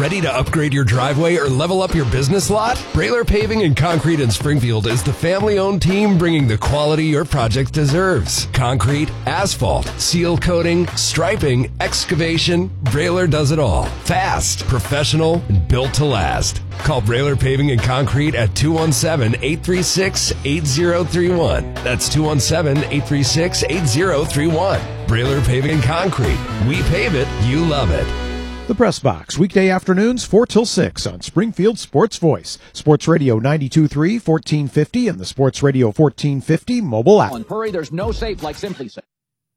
Ready to upgrade your driveway or level up your business lot? Brailer Paving and Concrete in Springfield is the family-owned team bringing the quality your project deserves. Concrete, asphalt, seal coating, striping, excavation, Brailer does it all. Fast, professional, and built to last. Call Brailer Paving and Concrete at 217-836-8031. That's 217-836-8031. Brailer Paving and Concrete. We pave it, you love it. The Press Box, weekday afternoons 4 till 6 on Springfield Sports Voice. Sports Radio 92.3, 1450, and the Sports Radio 1450 mobile app. On Purry, there's no safe like Simply Safe.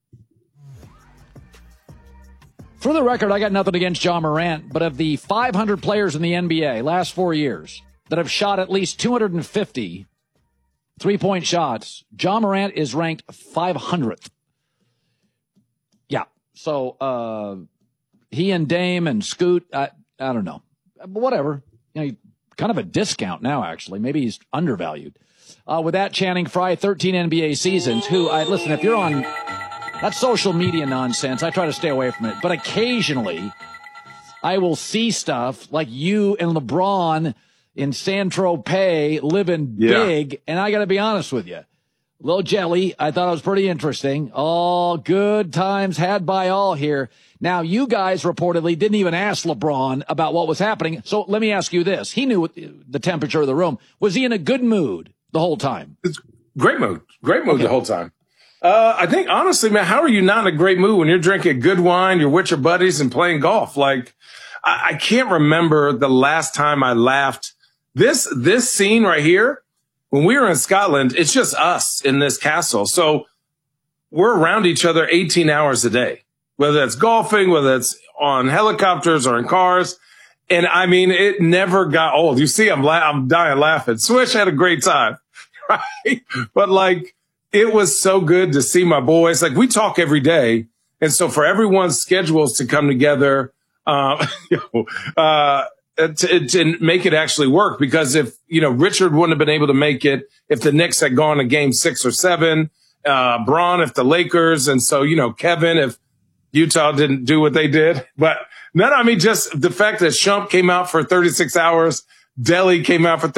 For the record, I got nothing against Ja Morant, but of the 500 players in the NBA last 4 years that have shot at least 250 three-point shots, Ja Morant is ranked 500th. Yeah, so he and Dame and Scoot, I don't know. But whatever. You know, kind of a discount now, actually. Maybe he's undervalued. With that, Channing Frye, 13 NBA seasons, listen, if you're on that social media nonsense, I try to stay away from it. But occasionally, I will see stuff like you and LeBron in Saint-Tropez living big, and I got to be honest with you. Little jelly, I thought it was pretty interesting. All good times had by all here. Now, you guys reportedly didn't even ask LeBron about what was happening. So let me ask you this. He knew the temperature of the room. Was he in a good mood the whole time? It's great mood. Great mood the whole time. I think, honestly, man, how are you not in a great mood when you're drinking good wine, you're with your buddies, and playing golf? Like, I can't remember the last time I laughed. This scene right here, when we were in Scotland, it's just us in this castle. So we're around each other 18 hours a day, whether that's golfing, whether it's on helicopters or in cars. And I mean, it never got old. You see, I'm dying laughing. Swish had a great time, right? But like, it was so good to see my boys. Like, we talk every day. And so for everyone's schedules to come together, to make it actually work, because if, Richard wouldn't have been able to make it if the Knicks had gone to game 6 or 7, Bron if the Lakers, and so, Kevin if Utah didn't do what they did. But just the fact that Shump came out for 36 hours, Delhi came out for